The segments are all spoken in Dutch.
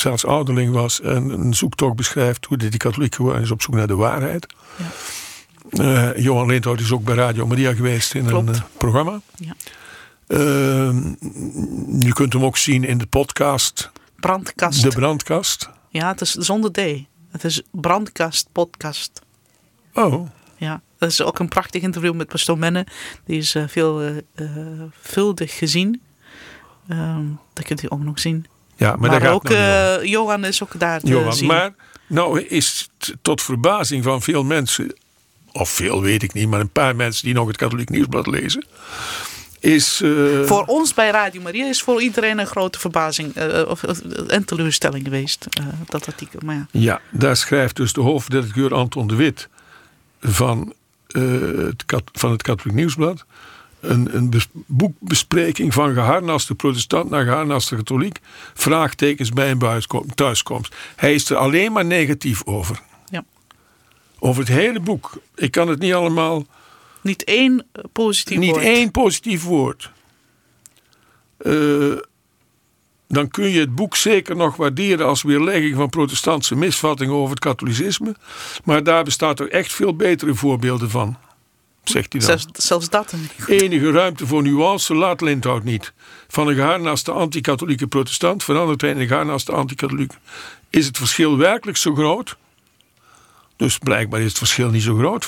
staatsouderling was en een zoektocht beschrijft hoe die katholiek geworden is op zoek naar de waarheid. Ja. Johan Lindhout is ook bij Radio Maria geweest in een programma. Ja. Je kunt hem ook zien in de podcast. Brandkast. De Brandkast. Ja, het is zonder D. Het is Brandkast podcast. Oh. Ja, dat is ook een prachtig interview met pastoor Menne. Die is veelvuldig gezien. Dat kunt u ook nog zien. Ja, maar daar ook Johan is ook daar te zien. Maar nou is het tot verbazing van veel mensen, of veel weet ik niet, maar een paar mensen die nog het Katholiek Nieuwsblad lezen, is... Voor ons bij Radio Maria is voor iedereen een grote verbazing en teleurstelling geweest, dat artikel. Maar ja. Ja, daar schrijft dus de hoofdredacteur Anton de Wit van het Katholiek Nieuwsblad een boekbespreking van geharnaste protestant naar geharnaste katholiek, vraagtekens bij een thuiskomst. Hij is er alleen maar negatief over. Ja. Over het hele boek. Ik kan het niet allemaal... Niet één positief woord. Dan kun je het boek zeker nog waarderen als weerlegging van protestantse misvattingen over het katholicisme. Maar daar bestaat er echt veel betere voorbeelden van. Zegt hij dan. Zelfs dat. Enige ruimte voor nuance laat Lindhout niet. Van een geharnaste anti-katholieke protestant verandert hij in een geharnaste anti-katholiek. Is het verschil werkelijk zo groot? Dus blijkbaar is het verschil niet zo groot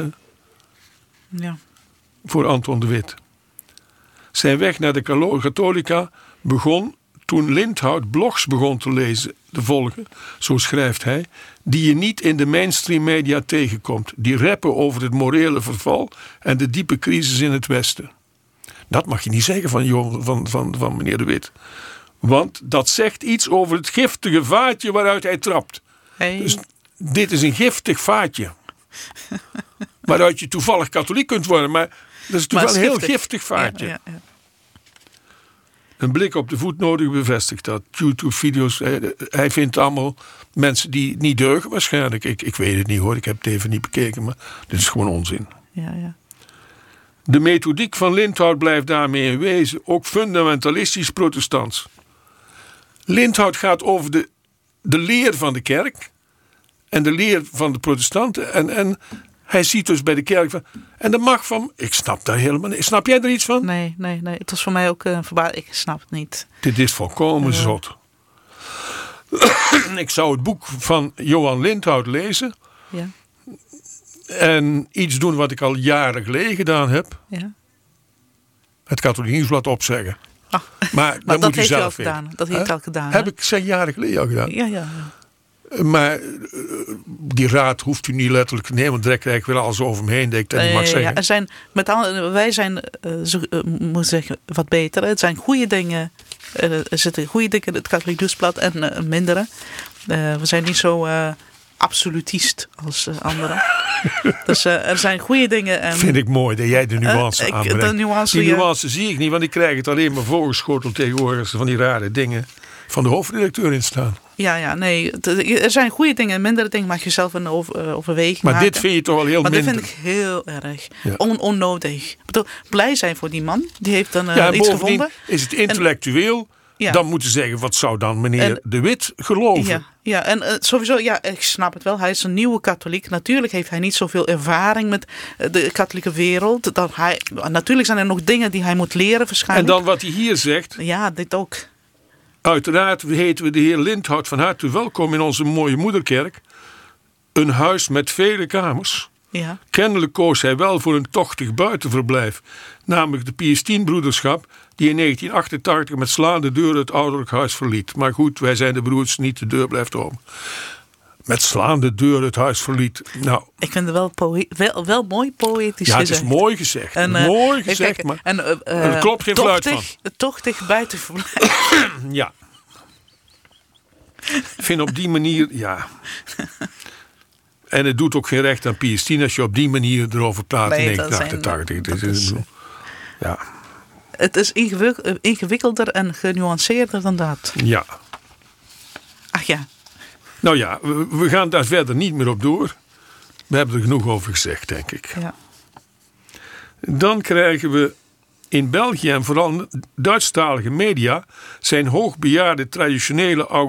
voor Anton de Wit. Zijn weg naar de Katholica begon toen Lindhout blogs begon te volgen, zo schrijft hij, die je niet in de mainstream media tegenkomt. Die rappen over het morele verval en de diepe crisis in het Westen. Dat mag je niet zeggen van meneer de Wit. Want dat zegt iets over het giftige vaatje waaruit hij trapt. Hey. Dus dit is een giftig vaatje. Waaruit je toevallig katholiek kunt worden. Maar dat is toch wel een heel giftig vaatje. Ja. Een blik op de voetnoten bevestigt dat. YouTube-video's, hij vindt allemaal mensen die niet deugen waarschijnlijk. Ik weet het niet hoor, ik heb het even niet bekeken. Maar dit is gewoon onzin. Ja. De methodiek van Lindhout blijft daarmee in wezen ook fundamentalistisch protestants. Lindhout gaat over de leer van de kerk en de leer van de protestanten. En hij ziet dus bij de kerk van... En dat mag van... Ik snap daar helemaal niet. Snap jij er iets van? Nee. Het was voor mij ook een verbazing. Ik snap het niet. Dit is volkomen zot. Ik zou het boek van Johan Lindhout lezen. Ja. En iets doen wat ik al jaren geleden gedaan heb. Ja. Het Katholiek Nieuwsblad opzeggen. Maar dat moet u zelf gedaan. Dat heeft hij al gedaan. Heb ik 6 jaren geleden al gedaan. Ja. Maar die raad hoeft u niet letterlijk te nemen. Want direct krijg ik weer alles over me heen dat ik dat niet mag zeggen. Wij zijn moet zeggen, wat beter. Het zijn goede dingen. Er zitten goede dingen in het Katholiek Nieuwsblad en mindere. We zijn niet zo absolutist als anderen. Dus er zijn goede dingen. Vind ik mooi dat jij de nuance aanbrengt. Die nuance zie ik niet, want ik krijg het alleen maar voorgeschoteld tegenwoordig als er van die rare dingen van de hoofdredacteur in staan. Ja, nee. Er zijn goede dingen en mindere dingen mag je zelf een overweging maar maken. Dit vind je toch wel heel minder. Maar dit vind ik heel erg onnodig. Ik bedoel, blij zijn voor die man. Die heeft dan iets gevonden. Is het intellectueel... Dan moeten ze zeggen, wat zou dan meneer De Wit geloven? Ja, en sowieso, ik snap het wel. Hij is een nieuwe katholiek. Natuurlijk heeft hij niet zoveel ervaring met de katholieke wereld. Natuurlijk zijn er nog dingen die hij moet leren waarschijnlijk. En dan wat hij hier zegt. Ja, dit ook. Uiteraard heten we de heer Lindhout van harte welkom in onze mooie moederkerk. Een huis met vele kamers. Ja. Kennelijk koos hij wel voor een tochtig buitenverblijf. Namelijk de Pius X broederschap die in 1988 met slaande deuren het ouderlijk huis verliet. Maar goed, wij zijn de broers niet, de deur blijft open. Met slaande deuren het huis verliet. Nou, ik vind het wel mooi poëtisch gezegd. Ja, het is mooi gezegd. Mooi gezegd, maar er klopt geen fluit van. Tochtig buitenverblijf. Ja. Ik vind op die manier, En het doet ook geen recht aan Pius X als je op die manier erover praat in 1988. Ja. Het is ingewikkelder en genuanceerder dan dat. Ja. Ach ja. Nou ja, we gaan daar verder niet meer op door. We hebben er genoeg over gezegd, denk ik. Ja. Dan krijgen we in België en vooral Duitsstalige media zijn hoogbejaarde traditionele